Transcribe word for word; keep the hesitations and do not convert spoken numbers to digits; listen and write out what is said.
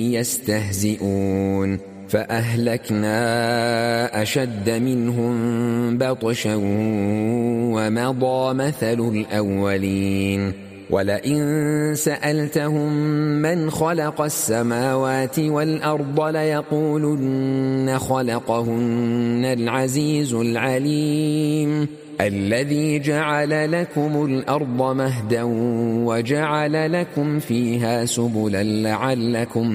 يستهزئون فأهلكنا أشد منهم بطشا ومضى مثل الأولين ولئن سألتهم من خلق السماوات والأرض ليقولن خلقهن العزيز العليم الذي جعل لكم الأرض مهدا وجعل لكم فيها سبلا لعلكم